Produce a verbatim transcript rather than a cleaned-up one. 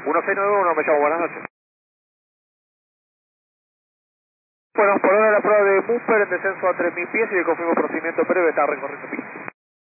uno seis nueve uno, me llamo, buenas noches. Bueno, por ahora la prueba de Mumper en descenso a tres mil pies y le confirmo procedimiento breve, está recorriendo pista.